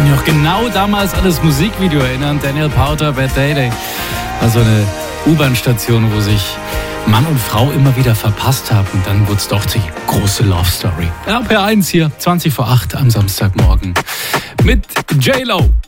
mich noch genau damals an das Musikvideo erinnern. Daniel Powter, Bad Day Day. Also eine U-Bahn-Station, wo sich Mann und Frau immer wieder verpasst haben. Und dann wurde es doch die große Love Story. RPR1 hier, 20 vor 8 am Samstagmorgen mit J-Lo.